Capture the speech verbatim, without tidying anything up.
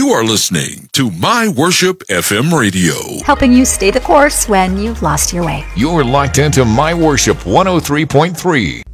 You are listening to My Worship F M Radio, helping you stay the course when you've lost your way. You're locked into My Worship one oh three point three.